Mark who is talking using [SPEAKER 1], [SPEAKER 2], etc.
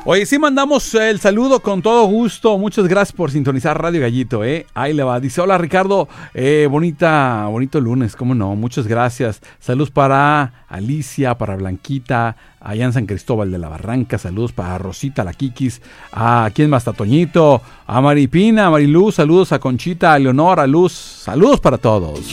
[SPEAKER 1] Oye, sí mandamos el saludo con todo gusto. Muchas gracias por sintonizar Radio Gallito, Ahí le va. Dice, hola Ricardo, bonito lunes, ¿cómo no? Muchas gracias. Saludos para Alicia, para Blanquita, allá en San Cristóbal de la Barranca. Saludos para Rosita, la Kikis. ¿A quién más? A Toñito, a Maripina, a Mariluz. Saludos a Conchita, a Leonor, a Luz. Saludos para todos.